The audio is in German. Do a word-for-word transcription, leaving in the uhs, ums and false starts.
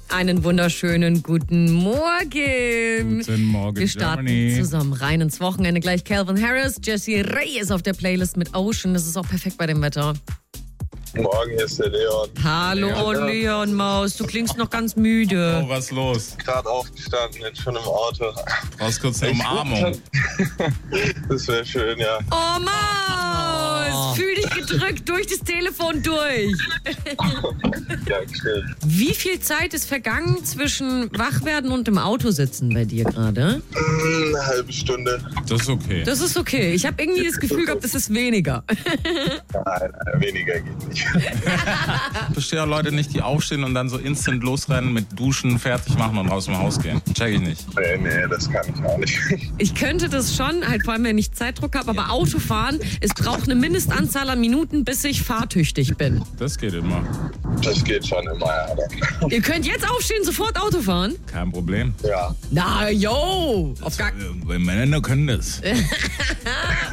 Einen wunderschönen guten Morgen. Guten Morgen, Wir starten Germany. zusammen rein ins Wochenende. Gleich Calvin Harris, Jessie Ray ist auf der Playlist mit Ocean. Das ist auch perfekt bei dem Wetter. Morgen ist der Leon. Hallo Leon Maus, du klingst noch ganz müde. Oh, was ist los? Gerade aufgestanden, jetzt schon im Auto. Brauchst kurz eine Ich Umarmung. Das wäre schön, ja. Oh Maus, fühl dich gedrückt durch das Telefon durch. Ja, stimmt. Wie viel Zeit ist vergangen zwischen Wachwerden und im Auto sitzen bei dir gerade? Eine halbe Stunde. Das ist okay. Das ist okay. Ich habe irgendwie das Gefühl gehabt, es ist weniger. Nein, weniger geht nicht. Ich verstehe auch Leute nicht, die aufstehen und dann so instant losrennen mit Duschen, fertig machen und aus dem Haus gehen. Check ich nicht. Nee, nee, das kann ich auch nicht. Ich könnte das schon, halt vor allem, wenn ich Zeitdruck habe, aber Autofahren, es braucht eine Mindestanzahl an Minuten, bis ich fahrtüchtig bin. Das geht immer. Das geht schon immer, ja. Dann. Ihr könnt jetzt aufstehen, sofort Auto fahren? Kein Problem. Ja. Na, yo! Auf gar Wir Männer können das.